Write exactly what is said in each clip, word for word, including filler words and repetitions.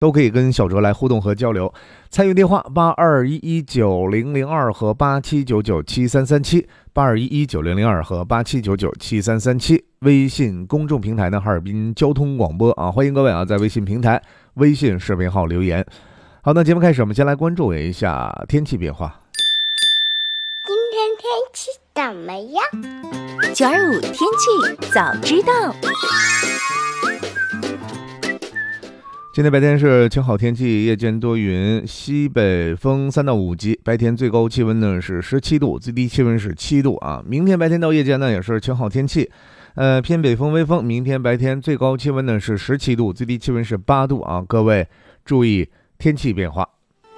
都可以跟小哲来互动和交流。参与电话八二一一九零零二和八七九九七三三七，八二一一九零零二和八七九九七三三七。微信公众平台呢，哈尔滨交通广播啊，欢迎各位啊，在微信平台、微信视频号留言。好，那节目开始，我们先来关注一下天气变化。 今天天气怎么样？ 九二五天气早知道。 今天白天是晴好天气，夜间多云，西北风三到五级，白天最高气温呢是十七度，最低气温是七度啊。明天白天到夜间呢也是晴好天气，呃偏北风微风，明天白天最高气温呢是十七度，最低气温是八度啊。各位注意天气变化。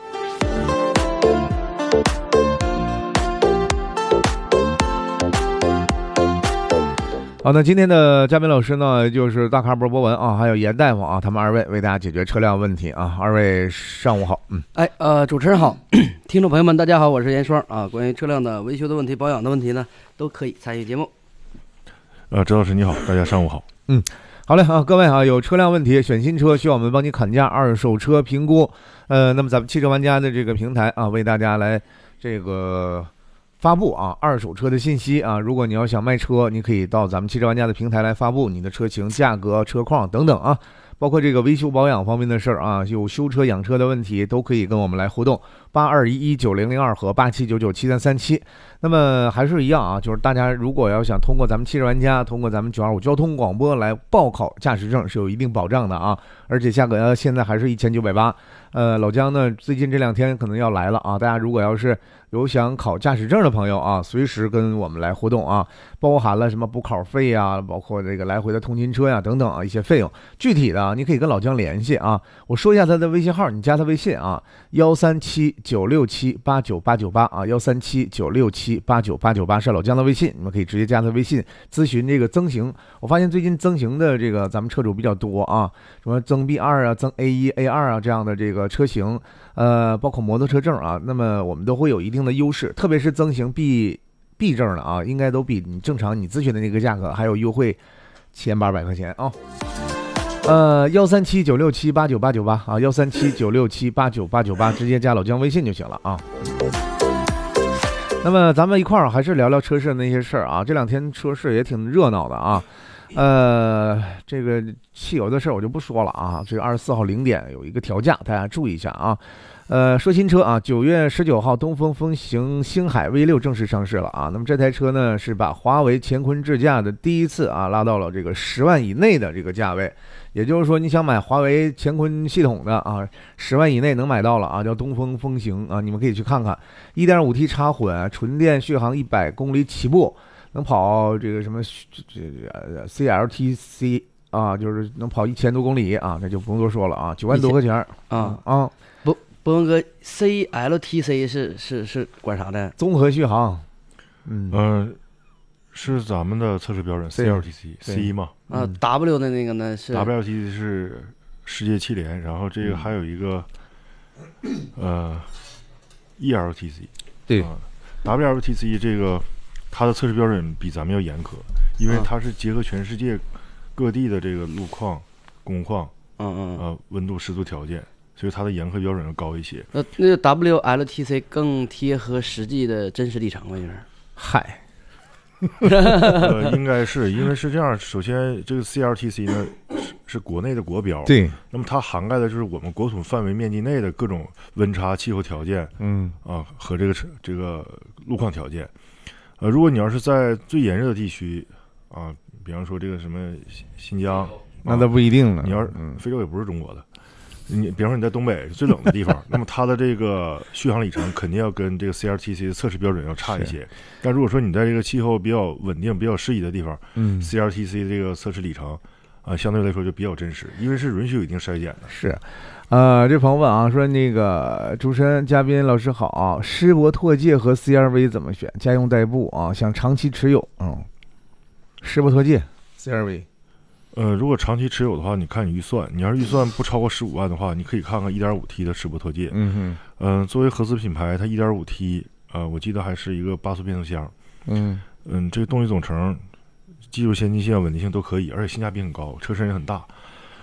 好，那今天的嘉宾老师呢，就是大咖波波文啊，还有严大夫啊，他们二位为大家解决车辆问题啊。二位上午好，嗯， 哎，呃，主持人好，听众朋友们，大家好，我是严双啊。关于车辆的维修的问题、保养的问题呢，都可以参与节目。 呃，周老师你好，大家上午好。 嗯，好嘞啊，各位啊，有车辆问题，选新车需要我们帮你砍价，二手车评估，呃，那么咱们汽车玩家的这个平台啊，为大家来这个。发布啊二手车的信息啊，如果你要想卖车，你可以到咱们汽车玩家的平台来发布你的车型、价格、车况等等啊，包括这个维修保养方面的事儿啊，有修车养车的问题都可以跟我们来互动，八二一一九零零二和八七九九七三三七。那么还是一样啊，就是大家如果要想通过咱们汽车玩家，通过咱们九二五交通广播来报考驾驶证是有一定保障的啊，而且价格现在还是一千九百八。呃，老姜呢最近这两天可能要来了啊，大家如果要是有想考驾驶证的朋友啊，随时跟我们来互动啊，包含了什么补考费啊，包括这个来回的通勤车呀、啊、等等啊一些费用，具体的你可以跟老姜联系啊。我说一下他的微信号，你加他微信啊，幺三七九六七八九八九八啊，幺三七九六七八九八九八是老姜的微信，你们可以直接加他微信咨询这个增型。我发现最近增型的这个咱们车主比较多啊，什么增 B 二 啊、增 A 一、A 二 啊这样的这个车型。呃，包括摩托车证啊，那么我们都会有一定的优势，特别是增型 B B 证的啊，应该都比你正常你咨询的那个价格还有优惠千八百块钱啊。呃，幺三七九六七八九八九八啊，幺三七九六七八九八九八，直接加老姜微信就行了啊。那么咱们一块儿还是聊聊车市的那些事儿啊，这两天车市也挺热闹的啊。呃，这个汽油的事儿我就不说了啊。这个二十四号零点有一个调价，大家注意一下啊。呃，说新车啊，九月十九号东风风行星海 V 六正式上市了啊。那么这台车呢是把华为乾坤智驾的第一次啊拉到了这个十万以内的这个价位，也就是说你想买华为乾坤系统的啊，十万以内能买到了啊，叫东风风行啊，你们可以去看看。一点五 T 插混，纯电续航一百公里起步。能跑这个什么这个 C L T C 啊，就是能跑一千多公里啊，这就不用多说了啊，九万多块钱啊啊！ 不，博文哥 ，C L T C 是是是管啥的？ 综合续航，嗯呃，是咱们的测试标准 C L T C C 嘛？ 啊、嗯、，W 的那个呢是 W L T C 是世界汽联，然后这个还有一个、嗯、呃 E L T C， 对、 呃、，W L T C 这个。它的测试标准比咱们要严苛，因为它是结合全世界各地的这个路况、工况， 嗯嗯呃温度、湿度条件，所以它的严苛标准要高一些。 那那个 W L T C 更贴合实际的真实里程了，就是。 嗨， 呃，应该是因为是这样，首先这个 C L T C 呢是是国内的国标， 对， 那么它涵盖的就是我们国土范围面积内的各种温差、气候条件， 嗯啊和这个这个路况条件。呃，如果你要是在最炎热的地区啊，比方说这个什么新疆， 那倒不一定了。 你要是、嗯、非洲也不是中国的，你比方说你在东北最冷的地方，那么它的这个续航里程肯定要跟这个 C L T C 的测试标准要差一些。但如果说你在这个气候比较稳定、比较适宜的地方，嗯 ，C L T C 这个测试里程啊，相对来说就比较真实，因为是允许有一定筛检的。 是。呃，这朋友问啊，说那个主持人、嘉宾老师好啊，施博拓界和 C R V 怎么选？家用代步啊，想长期持有，嗯，施博拓界 C R V， 呃，如果长期持有的话，你看你预算，你要是预算不超过十五万的话，你可以看看 一点五 T 的施博拓界， 嗯哼， 嗯、呃，作为合资品牌，它 一点五 T， 呃，我记得还是一个八速变速箱， 嗯嗯，这个动力总成、技术先进性、稳定性都可以，而且性价比很高，车身也很大。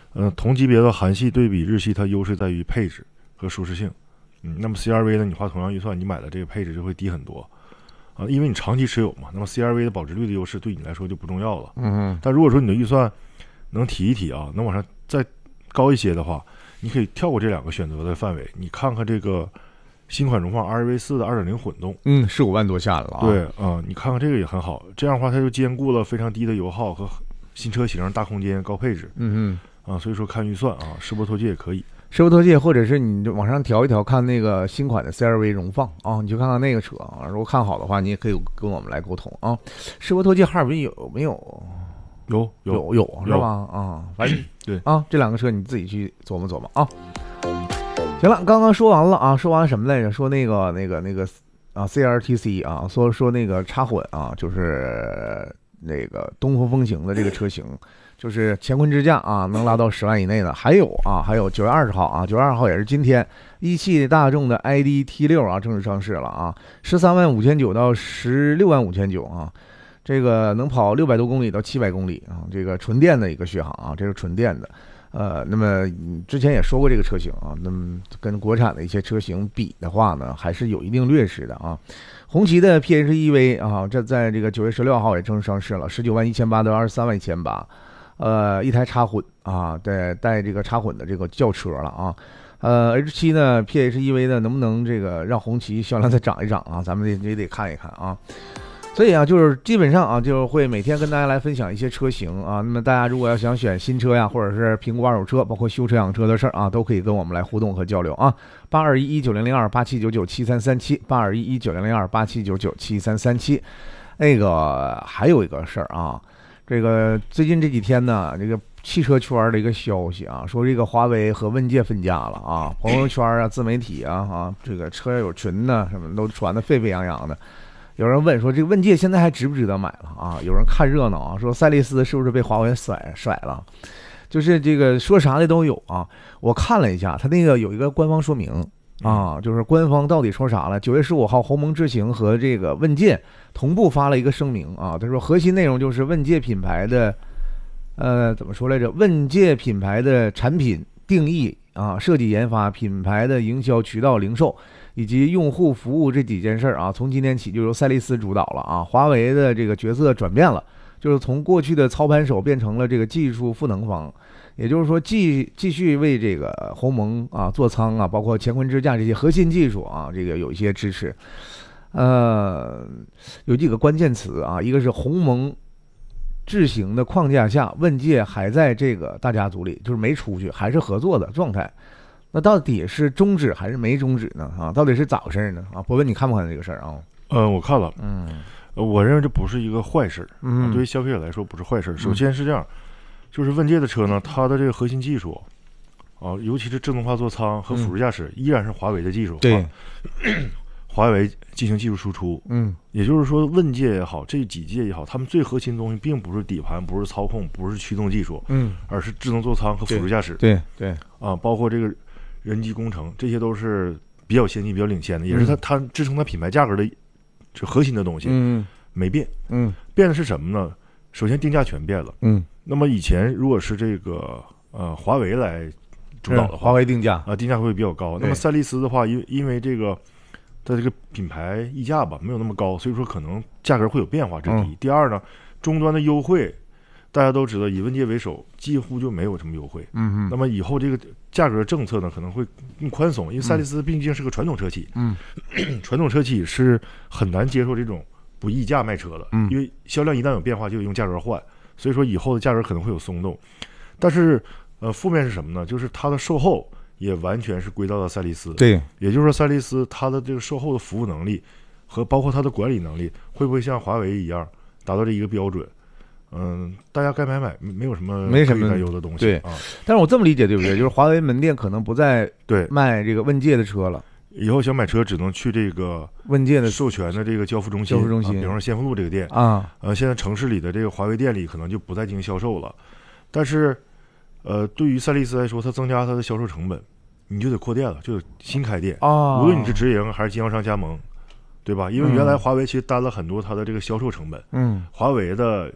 呃，同级别的韩系对比日系，它优势在于配置和舒适性。嗯，那么 C R V 呢，你花同样预算，你买的这个配置就会低很多啊，因为你长期持有嘛。那么 C R V 的保值率的优势对你来说就不重要了。 嗯， 但如果说你的预算能提一提啊，能往上再高一些的话，你可以跳过这两个选择的范围，你看看这个新款荣放 R V 四 的 二点零 混动， 嗯，十五万多下来了啊。 对啊、呃，你看看这个也很好。这样的话，它就兼顾了非常低的油耗和新车型、大空间、高配置。 嗯嗯啊，所以说看预算啊，世博拓界也可以。 世博拓界，或者是你就往上调一调，看那个新款的 C R V 荣放啊，你就看看那个车啊。如果看好的话，你也可以跟我们来沟通啊。世博拓界哈尔滨有没有？ 有有有有是吧？啊，反正对啊，这两个车你自己去琢磨琢磨啊。行了，刚刚说完了啊，说完什么来着？说那个那个那个啊 C R T C 啊，说说那个插混啊，就是那个东风风行的这个车型。就是乾坤支架啊，能拉到十万以内的，还有啊，还有九月二十号啊，九月二十号也是今天，一汽大众的 I D T 六啊正式上市了啊，十三万五千九到十六万五千九啊，这个能跑六百多公里到七百公里啊，这个纯电的一个续航啊，这是纯电的，呃，那么之前也说过这个车型啊，那么跟国产的一些车型比的话呢，还是有一定劣势的啊。红旗的 P H E V 啊，这在这个九月十六号也正式上市了，十九万一千八到二十三万一千八。呃，一台插混啊，带带这个插混的这个轿车了啊。呃 ，H 七 呢 ，P H E V 呢，能不能这个让红旗销量再涨一涨啊？咱们得也得看一看啊。所以啊，就是基本上啊，就是会每天跟大家来分享一些车型啊。那么大家如果要想选新车呀，或者是评估二手车，包括修车养车的事儿啊，都可以跟我们来互动和交流啊。八二一一九零零二八七九九七三三七，八二一一九零零二八七九九七三三七。那个还有一个事儿啊。这个最近这几天呢，这个汽车圈的一个消息啊，说这个华为和问界分家了啊，朋友圈啊、自媒体啊、啊这个车友群呢，什么都传得沸沸扬扬的。有人问说，这个问界现在还值不值得买了啊？有人看热闹啊，说赛力斯是不是被华为甩甩了？就是这个说啥的都有啊。我看了一下，他那个有一个官方说明。啊，就是官方到底说啥了？九月十五号，鸿蒙智行和这个问界同步发了一个声明啊，他说核心内容就是问界品牌的，呃，怎么说来着？问界品牌的产品定义啊、设计研发、品牌的营销渠道、零售以及用户服务这几件事儿啊，从今天起就由赛力斯主导了啊。华为的这个角色转变了，就是从过去的操盘手变成了这个技术赋能方。也就是说继继续为这个鸿蒙啊座舱啊，包括乾坤支架这些核心技术啊，这个有一些支持。呃，有几个关键词啊，一个是鸿蒙智行的框架下，问界还在这个大家族里，就是没出去，还是合作的状态。那到底是终止还是没终止呢？啊，到底是咋回事呢？啊，博文你看不看这个事儿啊？ 呃，我看了， 嗯， 我认为这不是一个坏事， 嗯， 对于消费者来说不是坏事。首先是这样。就是问界的车呢，它的这个核心技术，啊，尤其是自动化座舱和辅助驾驶，嗯、依然是华为的技术。 对， 华为进行技术输出。嗯，也就是说，问界也好，这几届也好，他们最核心的东西并不是底盘，不是操控，不是驱动技术，嗯，而是智能座舱和辅助驾驶。 对 对, 对啊，包括这个人机工程，这些都是比较先进、比较领先的，也是它、嗯、它支撑它品牌价格的这核心的东西。嗯，没变。嗯，变的是什么呢？首先定价全变了。嗯。那么以前如果是这个呃华为来主导的话， 华为定价啊、 呃、定价会比较高。那么赛力斯的话，因因为这个它这个品牌溢价吧没有那么高，所以说可能价格会有变化，这第一。嗯、第二呢，终端的优惠大家都知道，以问界为首，几乎就没有什么优惠。嗯嗯。那么以后这个价格政策呢可能会更宽松，因为赛力斯毕竟是个传统车企，嗯，传统车企是很难接受这种不溢价卖车的，嗯，因为销量一旦有变化，就得用价格换。所以说以后的价格可能会有松动，但是呃负面是什么呢？就是它的售后也完全是归到了赛力斯。 对， 也就是说赛力斯它的这个售后的服务能力和包括它的管理能力，会不会像华为一样达到这一个标准？嗯，大家该买买，没有什么没什么担忧的东西。 对啊，但是我这么理解对不对？就是华为门店可能不再对卖这个问界的车了。 以后想买车只能去这个问界的授权的这个交付中心， 交付中心， 啊、比方说先锋路这个店啊， 呃，现在城市里的这个华为店里可能就不再进行销售了。但是，呃，对于赛力斯来说，它增加它的销售成本，你就得扩店了，就得新开店啊。无论你是直营还是经销商加盟，对吧？因为原来华为其实担了很多它的这个销售成本。嗯，华为的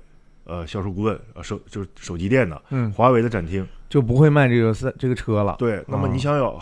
呃销售顾问呃手就是手机店的， 嗯， 华为的展厅就不会卖这个三这个车了。 对，那么你想有